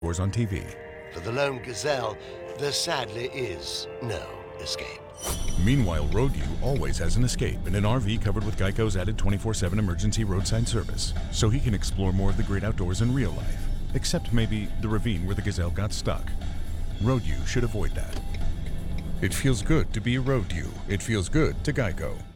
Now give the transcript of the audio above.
on TV. For the lone gazelle, there sadly is no escape. Meanwhile, Road U always has an escape in an RV covered with Geico's added 24/7 emergency roadside service, so he can explore more of the great outdoors in real life, except maybe the ravine where the gazelle got stuck. Road U should avoid that. It feels good to be Road U. It feels good to Geico.